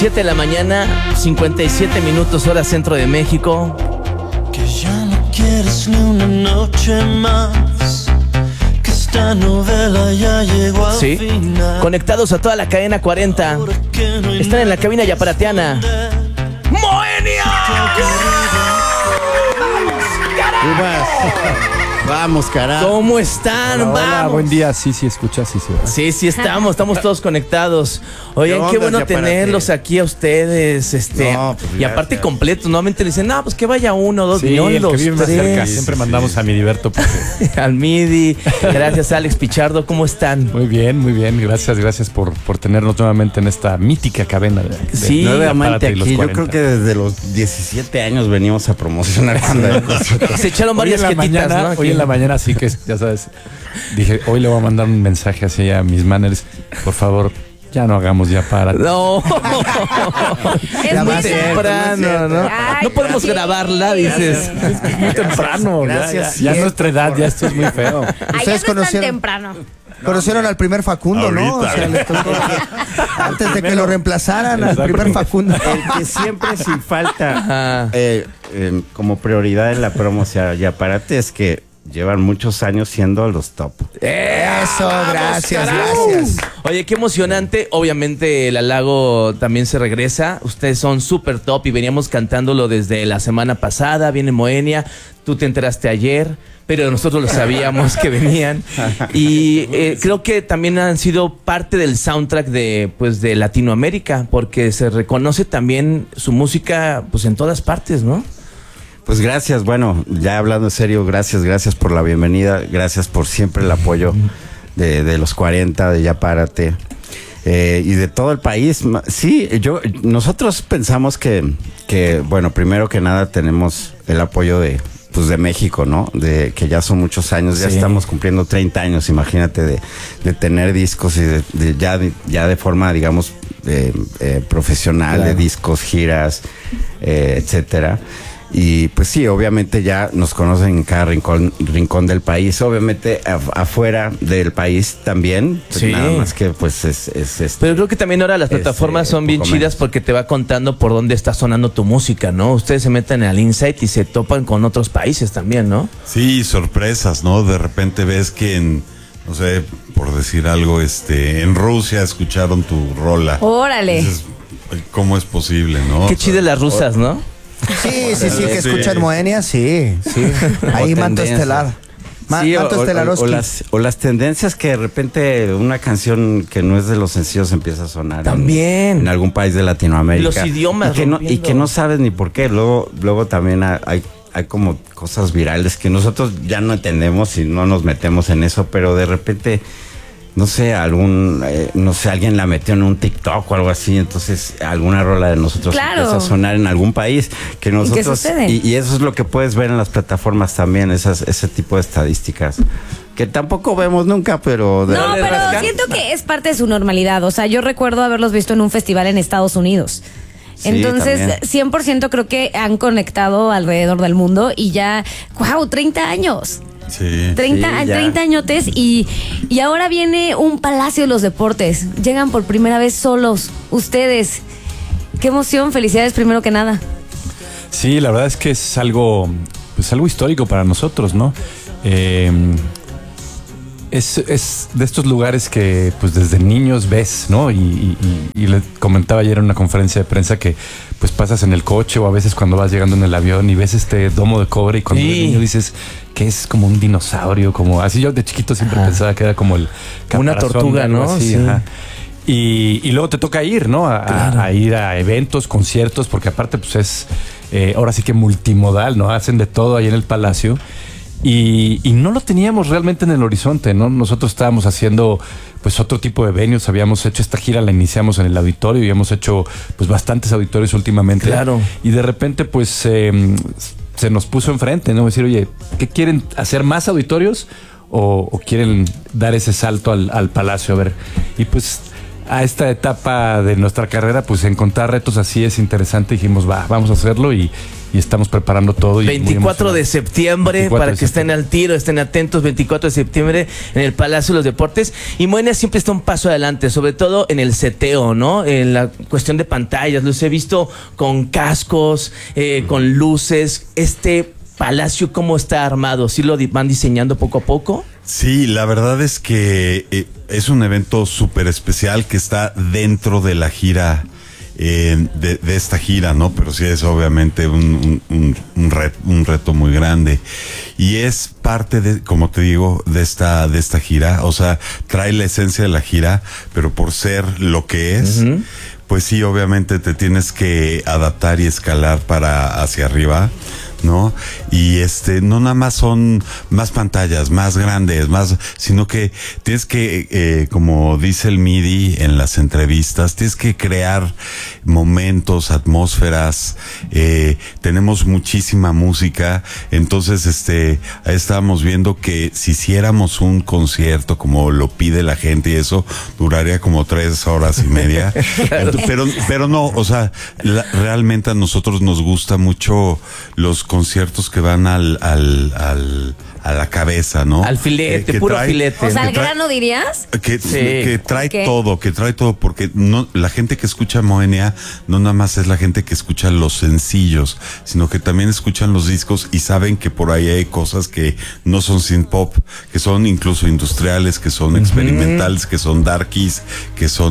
7 de la mañana, 57 minutos hora centro de México. Que ya no quieres ni una noche más, que esta novela ya llegó al final. Conectados a toda la cadena 40. Están en la cabina yaparateana. ¡Moenia! Vamos, carajo. ¿Cómo están? Hola, Vamos. buen día. Sí, escuchas, sí. Sí, estamos todos conectados. Oigan, qué bueno tenerlos aquí a ustedes, No, pues y aparte gracias. completos. Normalmente le dicen, pues que vaya uno, dos, Sí, no, el los que vive más tres. cerca. Siempre mandamos a mi Diverto. Al Midi. Gracias, Alex Pichardo. ¿Cómo están? Muy bien. Gracias por tenernos nuevamente en esta mítica cadena. Sí, Nuevamente Apárate y los aquí, yo 40. creo que desde los 17 años venimos a promocionar Banda de Conciertos. Se echaron Hoy varias en la jetitas, mañana, ¿no? hoy en la mañana sí que, ya sabes, dije, hoy le voy a mandar un mensaje así a mis managers. Por favor, ya no hagamos ya para. No. Es Es muy muy temprano, ¿no? Ay, No podemos sí. grabarla, dices. Es muy temprano. Gracias. Ya nuestra edad, ya esto es muy feo. Ay, ya no Ustedes es tan conocieron- temprano. Conocieron al primer Facundo, ¿no? O sea, les tocó- antes de que lo reemplazaran al Exacto. primer Facundo. El que siempre sin falta Ajá. como prioridad en la promoción y aparte es que llevan muchos años siendo los top. Eso, gracias, carajo. gracias. Oye, qué emocionante. Obviamente el halago también se regresa. Ustedes son súper top y veníamos cantándolo desde la semana pasada. Viene Moenia. Tú te enteraste ayer, pero nosotros lo sabíamos que venían. Y creo que también han sido parte del soundtrack de Latinoamérica, porque se reconoce también su música pues en todas partes, ¿no? Pues gracias, bueno, ya hablando en serio, gracias por la bienvenida, gracias por siempre el apoyo de los 40, de Ya Párate, y de todo el país. Sí, nosotros pensamos que, bueno, primero que nada tenemos el apoyo de México, ¿no? De que ya son muchos años, ya Sí. estamos cumpliendo 30 años, imagínate, de tener discos y ya de forma, digamos, profesional, Claro. de discos, giras, etcétera. Y pues sí, obviamente ya nos conocen en cada rincón del país, obviamente afuera del país también, pues Sí. nada más que pues es Pero creo que también ahora las plataformas son bien poco chidas menos. porque te va contando por dónde está sonando tu música, ¿no? Ustedes se meten al Insight y se topan con otros países también, ¿no? Sí, sorpresas, ¿no? De repente ves que no sé, por decir algo, en Rusia escucharon tu rola. Órale. Dices, ¿cómo es posible, no? Qué chidas las rusas, ¿no? Sí, que Sí. escuchan Moenia, sí. Ahí O manto tendencias. estelar. Sí, Manto Estelarowski. o las tendencias que de repente una canción que no es de los sencillos empieza a sonar También. en algún país de Latinoamérica. Los idiomas y rompiendo. que no sabes ni por qué. Luego también hay como cosas virales que nosotros ya no entendemos y no nos metemos en eso, pero de repente no sé, alguien la metió en un TikTok o algo así, entonces alguna rola de nosotros Claro. empieza a sonar en algún país que nosotros sucede? y eso es lo que puedes ver en las plataformas también, ese tipo de estadísticas que tampoco vemos nunca, pero No, le pero rascan. siento que es parte de su normalidad. O sea, yo recuerdo haberlos visto en un festival en Estados Unidos. Sí, Entonces, también. 100% creo que han conectado alrededor del mundo y ya, wow, 30 años. Sí. 30 ya. añotes y ahora viene un Palacio de los Deportes. Llegan por primera vez solos, ustedes. Qué emoción, felicidades primero que nada. Sí, la verdad es que es algo histórico para nosotros, ¿no? Es de estos lugares que pues desde niños ves, ¿no? Y le comentaba ayer en una conferencia de prensa que pues pasas en el coche o a veces cuando vas llegando en el avión y ves este domo de cobre y cuando Sí. eres niño dices que es como un dinosaurio, como así yo de chiquito siempre pensaba que era como el Una caparazón tortuga, de algo ¿no? así, Sí. ajá. Y luego te toca ir, ¿no? A ir a eventos, conciertos, porque aparte pues es ahora sí que multimodal, ¿no? Hacen de todo ahí en el Palacio. Y no lo teníamos realmente en el horizonte, ¿no? Nosotros estábamos haciendo pues otro tipo de venues, habíamos hecho esta gira, la iniciamos en el auditorio y hemos hecho pues bastantes auditorios últimamente. Claro. Y de repente pues se nos puso enfrente, ¿no? Decir, oye, ¿qué quieren? ¿Hacer más auditorios o quieren dar ese salto al Palacio? A ver, y pues a esta etapa de nuestra carrera, pues encontrar retos así es interesante. Dijimos, vamos a hacerlo y estamos preparando todo. 24 de septiembre, para que estén al tiro, estén atentos. 24 de septiembre en el Palacio de los Deportes. Y Moenia siempre está un paso adelante, sobre todo en el seteo, ¿no? En la cuestión de pantallas. Los he visto con cascos, con luces. Este palacio, ¿cómo está armado? ¿Sí lo van diseñando poco a poco? Sí, la verdad es que es un evento súper especial que está dentro de la gira, de esta gira, ¿no? Pero sí es obviamente un reto muy grande. Y es parte de, como te digo, de esta gira. O sea, trae la esencia de la gira, pero por ser lo que es, pues sí, obviamente te tienes que adaptar y escalar para hacia arriba, ¿no? Y no nada más son más pantallas, más grandes, sino que tienes que, como dice el MIDI en las entrevistas, tienes que crear momentos, atmósferas. Tenemos muchísima música, entonces ahí estábamos viendo que si hiciéramos un concierto como lo pide la gente y eso duraría como 3 horas y media. pero no, o sea, realmente a nosotros nos gusta mucho los conciertos que van a la cabeza, ¿no? Al filete, puro filete. O sea, al grano, ¿dirías? Que trae todo, porque no, la gente que escucha Moenia no nada más es la gente que escucha los sencillos, sino que también escuchan los discos y saben que por ahí hay cosas que no son synth pop, que son incluso industriales, que son experimentales, que son darkies, que son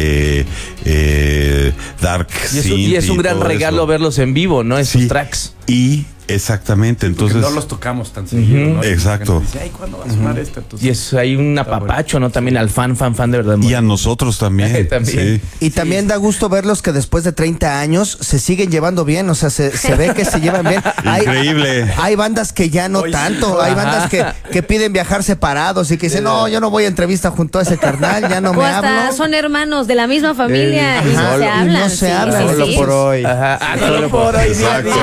dark synth. Y es un gran regalo verlos en vivo, ¿no? Esos tracks. Y exactamente, entonces porque no los tocamos tan seguido, ¿no? Exacto. Dice, ay, ¿cuándo va a sonar esto? Entonces, y es hay un apapacho, ¿no? También al fan de verdad. Y a nosotros también. También. Sí. Y también da gusto verlos que después de 30 años se siguen llevando bien, o sea, se ve que se llevan bien. Increíble. Hay bandas que ya no tanto, hay bandas que piden viajar separados y que dicen, no, yo no voy a entrevista junto a ese carnal, ya no me hablo. Son hermanos de la misma familia y no se hablan. No se hablan. Solo por hoy. Solo por hoy.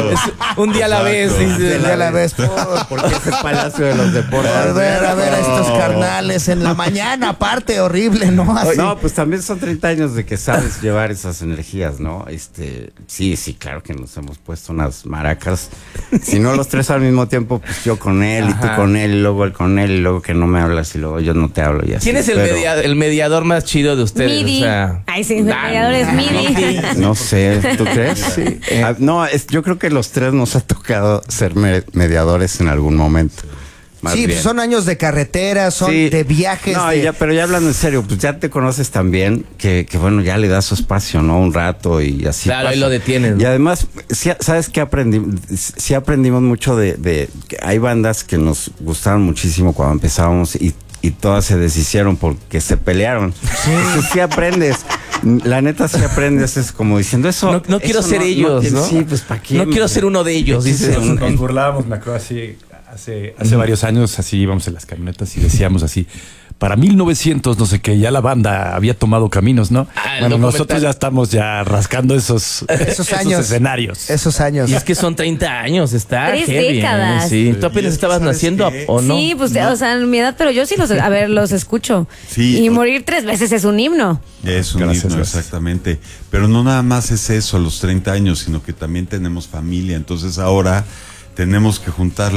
Un día a la vez. De la vez, porque es el Palacio de los Deportes. a ver a estos carnales en la mañana, aparte horrible, ¿no? Así. No, pues también son 30 años de que sabes llevar esas energías, ¿no? Sí, claro que nos hemos puesto unas maracas. Si no los tres al mismo tiempo, pues yo con él y tú con él, y luego él con él, y luego que no me hablas y luego yo no te hablo y así. ¿Quién es el mediador más chido de ustedes? MIDI. O sea, Ay, sí, el mediador es MIDI. No sé, ¿tú crees? Sí. No, yo creo que los tres nos ha tocado ser mediadores en algún momento. Sí, pues son años de carretera, son de viajes. No, pero ya hablando en serio, pues ya te conoces también que bueno, ya le das su espacio, ¿no? Un rato y así. Claro, pasa. ahí lo detienes, ¿no? Y además, ¿sabes qué aprendimos? Sí aprendimos mucho de hay bandas que nos gustaron muchísimo cuando empezábamos y todas se deshicieron porque se pelearon. Sí aprendes. La neta sí aprendes, es como diciendo eso. No quiero ser ellos, ¿no? Sí, pues ¿para qué? No quiero ser uno de ellos, dices. nos burlábamos, me acuerdo así, hace varios años, así íbamos en las camionetas y decíamos así, para 1900, no sé qué, ya la banda había tomado caminos, ¿no? Bueno, nosotros ya estamos rascando esos años, escenarios. Esos años. Y es que son 30 años, está 3 heavy, décadas. Sí. ¿Tú apenas estabas naciendo o no? Sí, pues, o sea, en mi edad, pero yo sí los escucho. Sí. Y morir 3 veces es un himno. Es un himno, exactamente. Pero no nada más es eso, los 30 años, sino que también tenemos familia. Entonces ahora tenemos que juntar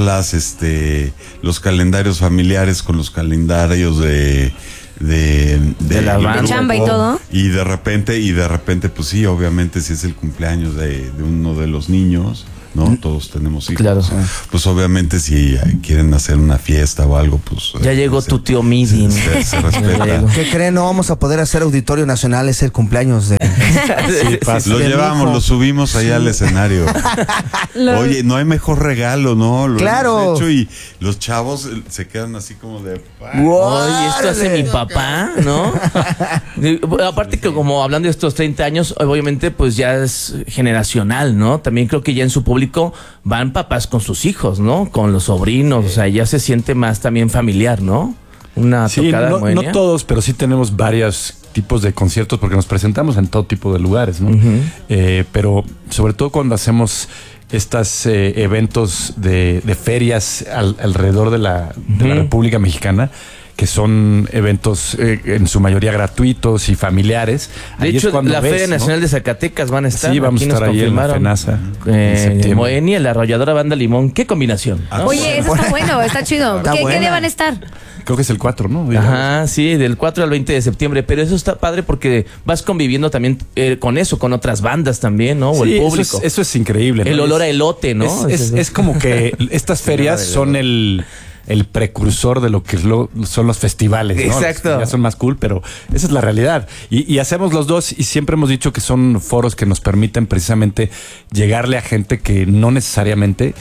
los calendarios familiares con los calendarios de la chamba y todo. Y de repente, pues sí, obviamente si es el cumpleaños de uno de los niños, ¿no? Todos tenemos hijos. Claro. Pues obviamente si quieren hacer una fiesta o algo, pues... Ya llegó tu tío MIDI. Se respeta. ¿Qué creen? No vamos a poder hacer Auditorio Nacional, es el cumpleaños de... Lo llevamos, lo subimos allá al escenario. Oye, no hay mejor regalo, ¿no? Lo Claro. hemos hecho y los chavos se quedan así como de... Oye, esto hace mi papá, ¿no? Aparte que como hablando de estos 30 años, obviamente pues ya es generacional, ¿no? También creo que ya en su público van papás con sus hijos, ¿no? Con los sobrinos, o sea, ya se siente más también familiar, ¿no? Una tocada no todos, pero sí tenemos varios tipos de conciertos porque nos presentamos en todo tipo de lugares, ¿no? Pero sobre todo cuando hacemos estos eventos de ferias alrededor de la República Mexicana, que son eventos en su mayoría gratuitos y familiares. De Ahí hecho, es cuando la ves, Feria ¿no? Nacional de Zacatecas van a estar. Sí, vamos a Aquí nos estar ahí en la confirmaron. FENASA en septiembre. Moenia, la arrolladora Banda Limón. ¿Qué combinación? ¿no? Oye, eso está bueno, está chido. Está ¿Qué buena. día van a estar? Creo que es el 4, ¿no? Ajá, sí, del 4 al 20 de septiembre. Pero eso está padre porque vas conviviendo también con eso, con otras bandas también, ¿no? O Sí, el público. eso es increíble, ¿no? El olor a elote, ¿no? Es como que estas ferias son el precursor de lo que son los festivales, ¿no? Exacto. Los que ya son más cool, pero esa es la realidad. Y hacemos los dos y siempre hemos dicho que son foros que nos permiten precisamente llegarle a gente que no necesariamente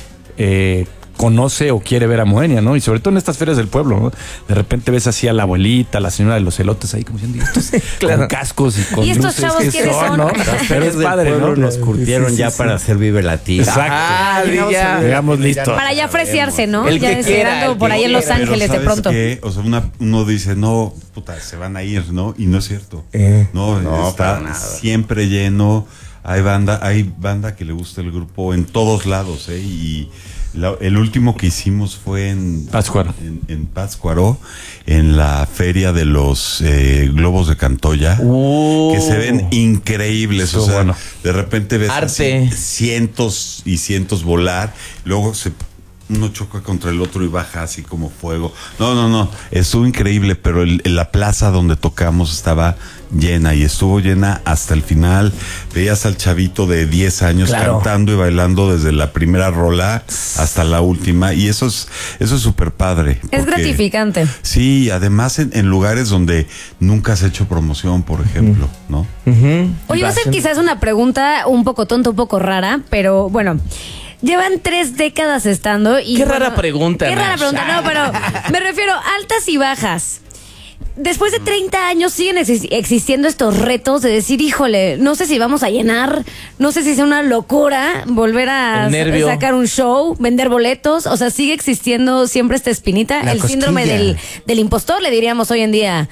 conoce o quiere ver a Moenia, ¿no? Y sobre todo en estas ferias del pueblo, ¿no? De repente ves así a la abuelita, a la señora de los elotes ahí como diciendo, ¿y estos Claro. con cascos y con ¿Y estos luces, chavos qué quiénes son? ¿no? Pero es Del padre, ¿no? pueblo nos curtieron ya para hacer Vive Latino. Exacto. Ah, ya. Llegamos listos. Para ya fresearse, ¿no? El ya que quiera, esperando el por que ahí en Los quiera. Pero Ángeles de ¿sabes pronto. qué? O sea, uno dice, no, puta, se van a ir, ¿no? Y no es cierto. No, No, está para nada. siempre lleno. Hay banda que le gusta el grupo en todos lados, ¿eh? Y el último que hicimos fue en Pátzcuaro. en Pátzcuaro, en la feria de los globos de Cantoya, que se ven increíbles. Estuvo O sea, bueno. de repente ves Arte. así cientos y cientos volar, luego uno choca contra el otro y baja así como fuego. No, estuvo increíble, pero la plaza donde tocamos estaba llena y estuvo llena hasta el final. Veías al chavito de 10 años Claro. cantando y bailando desde la primera rola hasta la última, y eso es súper padre. Es porque- gratificante. Sí, además en lugares donde nunca has hecho promoción, por ejemplo, ¿no? Oye, va a ser quizás una pregunta un poco tonta, un poco rara, pero bueno. Llevan 3 décadas estando y... Qué rara pregunta, Qué rara Nash. pregunta, no, pero me refiero a altas y bajas. Después de 30 años siguen existiendo estos retos de decir, híjole, no sé si vamos a llenar, no sé si sea una locura volver a El nervio. sacar un show, vender boletos, o sea, sigue existiendo siempre esta espinita, La el síndrome cosquilla. del impostor, le diríamos hoy en día,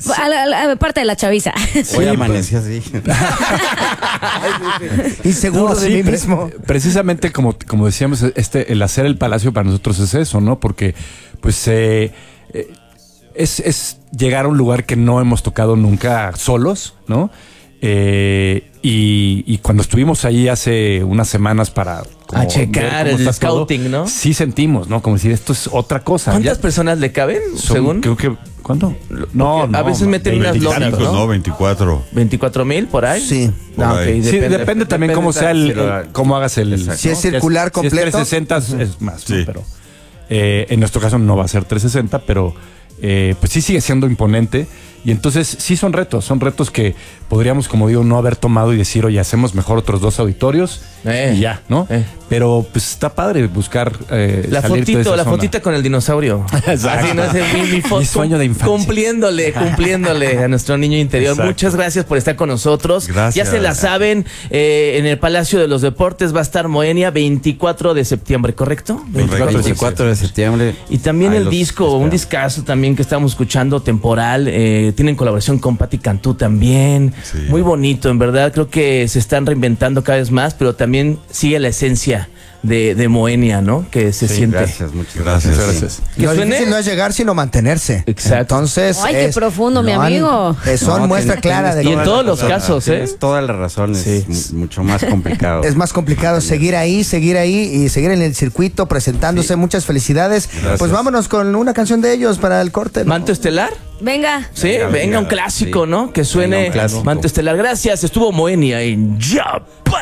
a parte de la chaviza. Hoy amanecí así. Inseguro No, de sí, mí mismo. Precisamente como decíamos, el hacer el Palacio para nosotros es eso, ¿no? Porque pues es llegar a un lugar que no hemos tocado nunca solos, ¿no? Y cuando estuvimos ahí hace unas semanas para A checar ver cómo el está todo, scouting, ¿no? Sí sentimos, ¿no? Como decir, esto es otra cosa. ¿Cuántas Ya personas le caben, son, según? creo que, ¿cuánto? a veces meten unas 25, lonas, ¿no? ¿no? 24. 24,000 por ahí. Sí. Por Ah, ok, ahí. Sí, depende también cómo sea cómo hagas el... Exacto. Si es circular Si es completo. 360 es más, ¿no? Sí. Pero en nuestro caso no va a ser 360, pero pues sí sigue siendo imponente. Y entonces sí son retos que podríamos, como digo, no haber tomado y decir, oye, hacemos mejor otros 2 auditorios y ya, ¿no? Pero pues está padre buscar La salir de esa fotito, la zona. fotita con el dinosaurio. Exacto. Así, no sé, mi foto. Mi sueño de infancia. Cumpliéndole a nuestro niño interior. Exacto. Muchas gracias por estar con nosotros. Gracias. Ya se la saben, en el Palacio de los Deportes va a estar Moenia 24 de septiembre, ¿correcto? 24 de septiembre. Y también Ahí el los disco, un esperamos. discazo también que estamos escuchando, Temporal. Tienen colaboración con Patti Cantú también. Sí. Muy bonito, en verdad. Creo que se están reinventando cada vez más, pero también sigue la esencia de Moenia, ¿no? Que se siente. Gracias, muchas Gracias. gracias. Que Lo suene- difícil no es llegar, sino mantenerse. Exacto. Entonces. Ay, qué profundo, mi amigo. Son No, muestra tienes- clara de tienes Y en toda todos la los razón. casos, ¿eh? Tienes toda la razón, Sí. es mucho más complicado. Es más complicado seguir ahí y seguir en el circuito, presentándose. Muchas felicidades. Gracias. Pues vámonos con una canción de ellos para el corte, ¿no? Manto Estelar. Venga. Sí, Venga, venga, un venga, clásico, sí. ¿no? Que Venga, suene un clásico. Manto Estelar. Gracias. Estuvo Moenia en Ya Para.